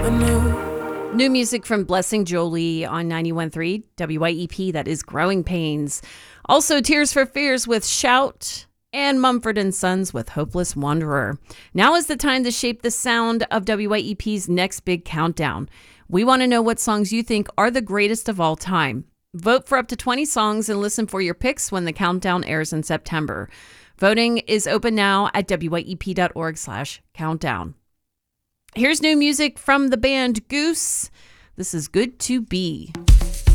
New music from Blessing Jolie on 91.3 WYEP, that is Growing Pains. Also, Tears for Fears with Shout, and Mumford & Sons with Hopeless Wanderer. Now is the time to shape the sound of WYEP's next big countdown. We want to know what songs you think are the greatest of all time. Vote for up to 20 songs and listen for your picks when the countdown airs in September. Voting is open now at wyep.org/countdown. Here's new music from the band Goose. This is Good to Be.